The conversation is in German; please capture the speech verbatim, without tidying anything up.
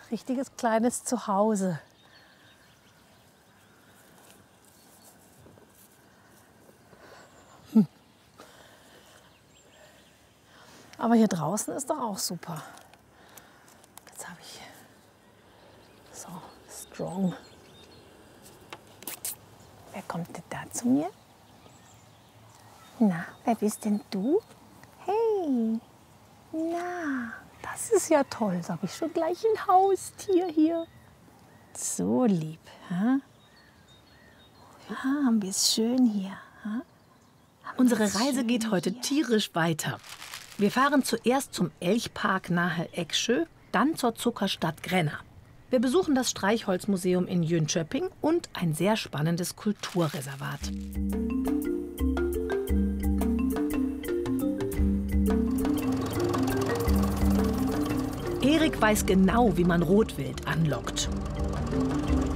Richtiges kleines Zuhause. Hm. Aber hier draußen ist doch auch super. Jetzt habe ich so strong. Wer kommt denn da zu mir? Na, wer bist denn du? Hey, na, das ist ja toll. Jetzt habe ich schon gleich ein Haustier hier. So lieb. Ha? Ja, haben wir es schön hier. Ha? Unsere Reise geht heute tierisch weiter. Wir fahren zuerst zum Elchpark nahe Eksjö, dann zur Zuckerstadt Gränna. Wir besuchen das Streichholzmuseum in Jönköping und ein sehr spannendes Kulturreservat. Erik weiß genau, wie man Rotwild anlockt.